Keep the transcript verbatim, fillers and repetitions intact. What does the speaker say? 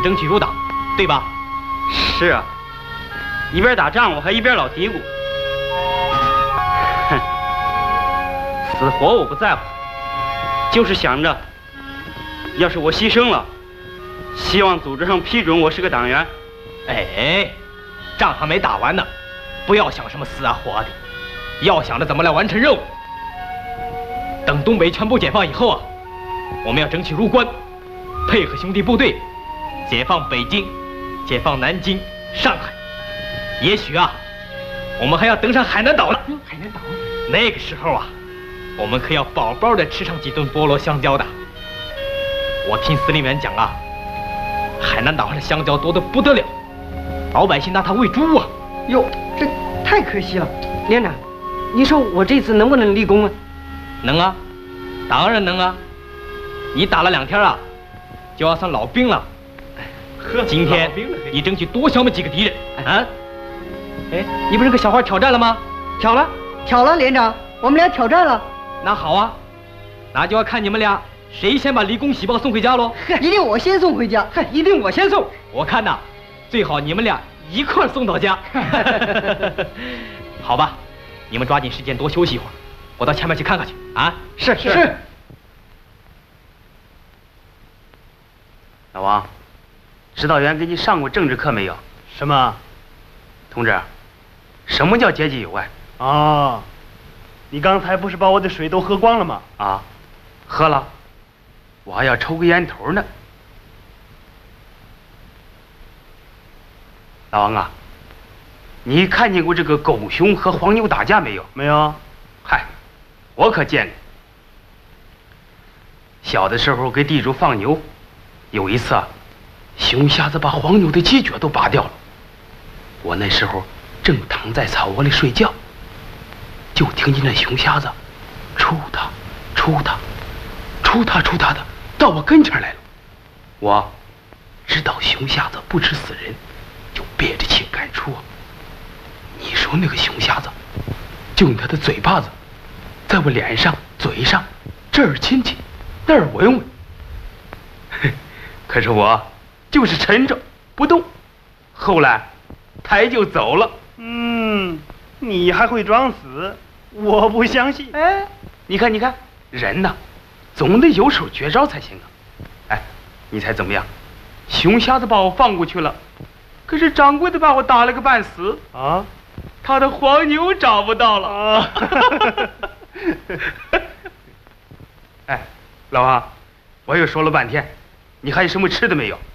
争取入党，对吧？ 是啊，一边打仗我还一边老嘀咕，哼，死活我不在乎，就是想着，要是我牺牲了，希望组织上批准我是个党员。 哎，仗还没打完呢，不要想什么死啊活的，要想着怎么来完成任务。等东北全部解放以后啊，我们要争取入关，配合兄弟部队，解放北京，解放南京、上海。也许啊，我们还要登上海南岛呢。 海南岛， 那个时候啊，我们可要饱饱的吃上几顿菠萝香蕉的。我听司令员讲啊，海南岛上的香蕉多得不得了，老百姓拿它喂猪啊。 哟，这太可惜了。连长，你说我这次能不能立功啊？ 能啊，当然能啊！你打了两天啊，就要算老兵了。呵，今天你争取多消灭几个敌人啊！哎，你不是跟小花挑战了吗？ 挑了，挑了，连长，我们俩挑战了。 那好啊，那就要看你们俩谁先把离宫喜报送回家喽。 一定我先送回家，一定我先送。 我看呐，最好你们俩一块送到家。好吧，你们抓紧时间多休息一会儿。我到前面去看看去啊！ 是是是。 老王，指导员给你上过政治课没有？ 什么？ 同志，什么叫阶级友爱？ 哦，你刚才不是把我的水都喝光了吗？ 啊，喝了，我还要抽个烟头呢。老王啊，你看见过这个狗熊和黄牛打架没有？ 没有。 嗨。我可见过，小的时候给地主放牛，有一次啊，熊瞎子把黄牛的犄角都拔掉了。我那时候正躺在草窝里睡觉，就听见那熊瞎子出他出他出他出他的到我跟前来了。我知道熊瞎子不吃死人，就憋着气赶出啊。你说那个熊瞎子就用他的嘴巴子在我脸上、嘴上这儿亲亲，那儿闻闻。可是我就是沉着不动，后来他就走了。 嗯，你还会装死？我不相信。 哎， 你看，你看，人呐，总得有手绝招才行啊。哎，你猜怎么样？熊瞎子把我放过去了，可是掌柜的把我打了个半死啊！ 他的黄牛找不到了啊！哎，老王，我又说了半天，你还有什么吃的没有？